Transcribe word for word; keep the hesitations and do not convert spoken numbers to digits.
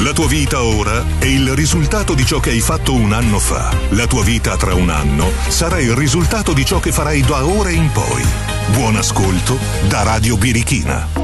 La tua vita ora è il risultato di ciò che hai fatto un anno fa. La tua vita tra un anno sarà il risultato di ciò che farai da ora in poi. Buon ascolto da Radio Birichina.